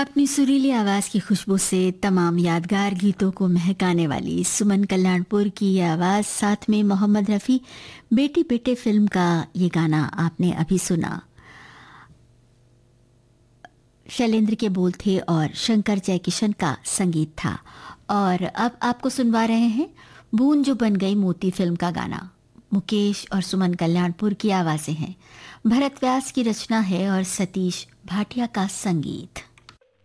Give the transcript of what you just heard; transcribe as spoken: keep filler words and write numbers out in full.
अपनी सुरीली आवाज़ की खुशबू से तमाम यादगार गीतों को महकाने वाली सुमन कल्याणपुर की ये आवाज़, साथ में मोहम्मद रफ़ी, बेटी बेटे फिल्म का ये गाना आपने अभी सुना। शैलेंद्र के बोल थे और शंकर जयकिशन का संगीत था। और अब आपको सुनवा रहे हैं बूंद जो बन गई मोती फिल्म का गाना। मुकेश और सुमन कल्याणपुर की आवाज़ें हैं, भरत व्यास की रचना है और सतीश भाटिया का संगीत।